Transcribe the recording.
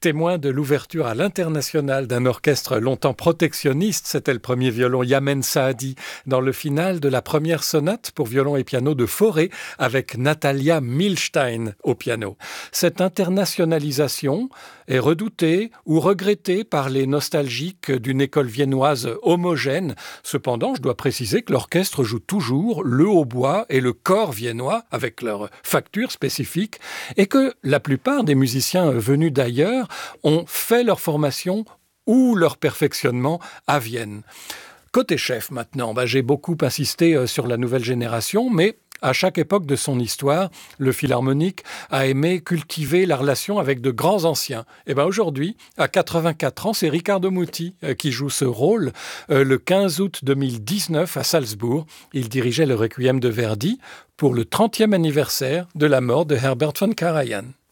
Témoin de l'ouverture à l'international d'un orchestre longtemps protectionniste, c'était le premier violon Yamen Saadi dans le final de la première sonate pour violon et piano de Fauré avec Natalia Milstein au piano. Cette internationalisation est redoutée ou regrettée par les nostalgiques d'une école viennoise homogène. Cependant, je dois préciser que l'orchestre joue toujours le hautbois et le cor viennois avec leurs factures spécifiques et que la plupart des musiciens venus d'ailleurs ont fait leur formation ou leur perfectionnement à Vienne. Côté chef maintenant, j'ai beaucoup insisté sur la nouvelle génération, mais à chaque époque de son histoire, le philharmonique a aimé cultiver la relation avec de grands anciens. Et aujourd'hui, à 84 ans, c'est Riccardo Muti qui joue ce rôle. Le 15 août 2019 à Salzbourg, il dirigeait le Requiem de Verdi pour le 30e anniversaire de la mort de Herbert von Karajan.